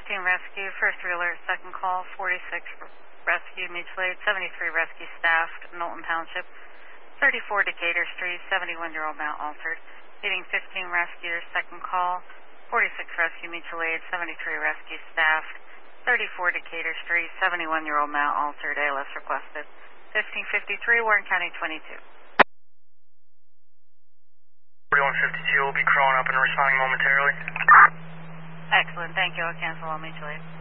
rescue, first alert, second call, 46 rescue, mutual aid, 73 rescue staffed, Knowlton Township, 34 Decatur Street, 71-year-old Mount altered. Leading 15 rescuers, second call, 46 rescue, mutual aid, 73 rescue staffed, 34 Decatur Street, 71-year-old Mount altered, ALS requested. 1553, Warren County 22. 4152 will be crawling up and responding momentarily. Excellent, thank you. I'll cancel all mutual aid.